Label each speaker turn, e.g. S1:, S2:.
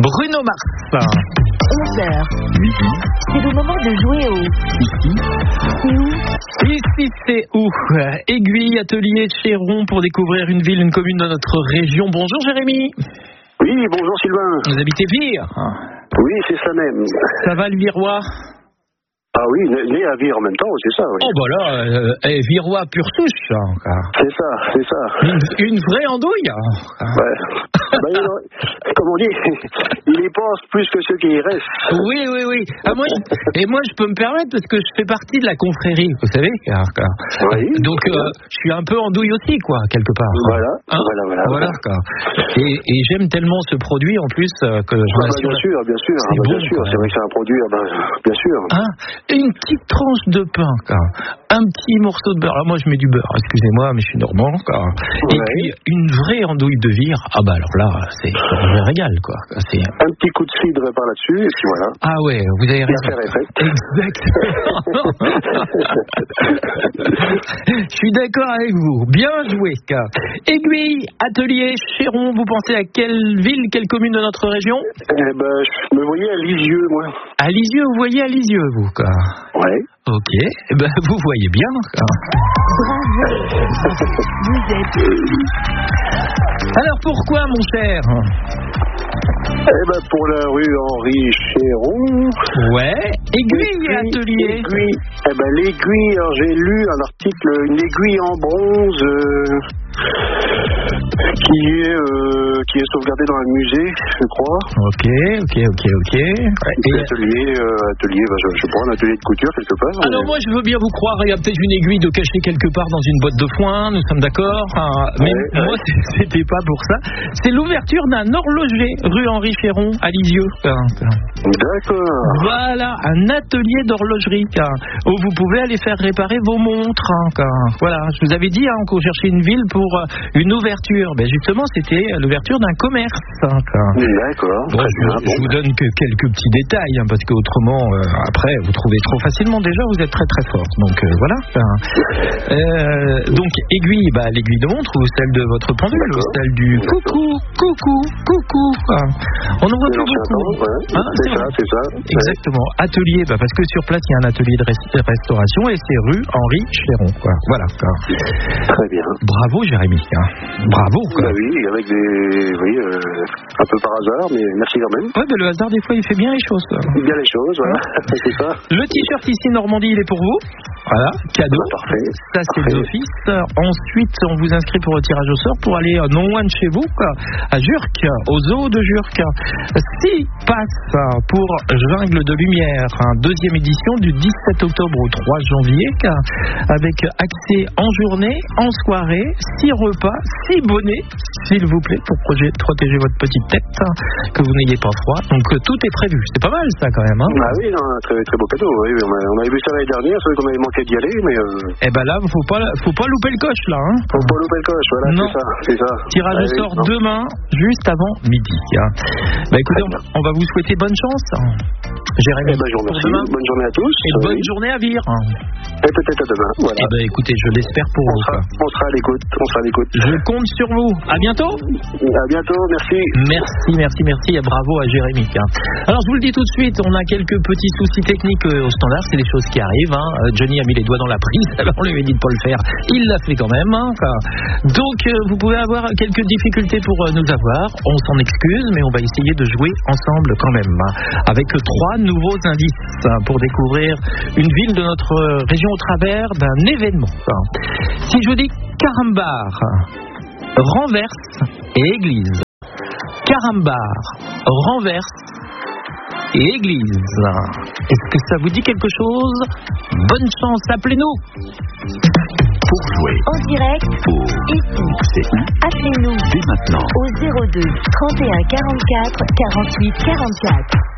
S1: Bruno Mars.
S2: 11h. Midi. C'est le moment de jouer au
S1: Ici c'est où? Aiguille, atelier Chéron pour découvrir une ville, une commune de notre région. Bonjour Jérémy.
S3: Oui, bonjour Sylvain.
S1: Vous habitez Vire?
S3: Oui, c'est ça même.
S1: Ça va le Virois?
S3: Ah oui, né à Vire en même temps, c'est ça, oui.
S1: Oh bah là, Virois pure souche.
S3: C'est ça.
S1: Une vraie andouille.
S3: Ouais. Comme on dit, il y pense plus que ceux qui y restent.
S1: Oui. Moi, je peux me permettre parce que je fais partie de la confrérie, vous savez.
S3: Oui.
S1: Donc, je suis un peu andouille aussi, quoi, quelque part.
S3: Voilà.
S1: Et j'aime tellement ce produit, en plus, que je m'assure...
S3: Bien sûr.
S1: C'est bon,
S3: sûr. C'est vrai que c'est un produit, bien sûr.
S1: Une petite tranche de pain, un petit morceau de beurre. Alors moi, je mets du beurre, excusez-moi, mais je suis normand, Et puis, une vraie andouille de Vire. Ah bah alors là, c'est un vrai régal, quoi. C'est...
S3: Un petit coup de cidre par là-dessus, et puis voilà.
S1: Ah ouais, vous avez raison. Exactement. Je suis d'accord avec vous. Bien joué. Aiguille, atelier, Chéron, vous pensez à quelle ville, quelle commune de notre région?
S3: Je me voyais à Lisieux, moi.
S1: À Lisieux, vous voyez à Lisieux, vous,
S3: Ouais.
S1: Ok, vous voyez bien.
S2: Bravo. Vous êtes...
S1: Alors pourquoi, mon cher?
S3: Pour la rue Henri Chéron.
S1: Ouais. Aiguille et atelier.
S3: L'aiguille, alors j'ai lu un article, une aiguille en bronze qui est sauvegardée dans un musée, je crois.
S1: Ok.
S3: Et atelier, je prends un atelier de couture quelque part.
S1: Alors moi je veux bien vous croire, il y a peut-être une aiguille de cachée quelque part dans une boîte de foin, nous sommes d'accord. Mais moi c'était pas pour ça. C'est l'ouverture d'un horloger rue Henri Chéron à Lisieux.
S3: D'accord.
S1: Voilà, un atelier d'horlogerie où vous pouvez aller faire réparer vos montres. Voilà, je vous avais dit qu'on cherchait une ville pour une ouverture. Justement, c'était l'ouverture d'un commerce.
S3: D'accord.
S1: Bon, je vous donne que quelques petits détails, parce qu'autrement, après, vous trouvez trop facilement. Déjà, vous êtes très très fort. Donc voilà. Donc aiguille, l'aiguille de montre ou celle de votre pendule, ou celle du coucou. On en voit plus beaucoup.
S3: C'est ça.
S1: Exactement. Atelier, parce que sur place il y a un atelier de restauration et c'est rue Henri Chéron. Voilà.
S3: Très bien.
S1: Bravo Jérémy. Bravo.
S3: Oui, avec un peu par hasard, mais merci quand même.
S1: Ouais, le hasard des fois il fait bien les choses.
S3: Bien les choses, voilà. C'est ça.
S1: Le t-shirt ici Normandie, il est pour vous. Voilà, cadeau.
S3: Parfait.
S1: Ça c'est d'office. Ensuite, on vous inscrit pour le tirage au sort pour aller non loin de chez vous, à Jurc, au zoo de Jurc. 6 passes pour Jungle de Lumière, deuxième édition du 17 octobre au 3 janvier, avec accès en journée, en soirée, 6 repas, 6 bonnets, s'il vous plaît, pour protéger votre petite tête, que vous n'ayez pas froid. Donc tout est prévu. C'est pas mal ça quand même.
S3: Ah oui, très, très beau cadeau. Oui, on avait vu ça l'année dernière, c'est vrai qu'on avait manqué d'y aller, mais...
S1: là, faut pas louper le coche là.
S3: Faut pas louper le coche, voilà, c'est ça.
S1: Tirage au sort demain, juste avant midi. Écoutez, on va vous souhaiter bonne chance. Jérémy,
S3: je vous remercie. Bonne journée à tous.
S1: Et bonne journée à Vire.
S3: Peut-être à demain, voilà.
S1: Écoutez, je l'espère pour vous.
S3: On sera à l'écoute.
S1: Je compte sur vous. À bientôt.
S3: À bientôt, merci.
S1: Merci et bravo à Jérémy. Alors, je vous le dis tout de suite, on a quelques petits soucis techniques au standard, c'est des choses qui arrivent. Johnny a mis les doigts dans la prise, alors on lui avait dit de pas le faire. Il l'a fait quand même. Donc, vous pouvez avoir quelques difficultés pour nous avoir. On s'en excuse, mais on va essayer de jouer ensemble quand même. Avec 3 nouveaux indices pour découvrir une ville de notre région au travers d'un événement. Si je vous dis Carambar, Renverse et Église. Carambar, Renverse et Église. Est-ce que ça vous dit quelque chose? Bonne chance, appelez-nous.
S2: Pour jouer en direct, ici,
S4: c'est où?
S2: Appelez-nous
S4: dès maintenant
S2: au 02 31 44 48 44.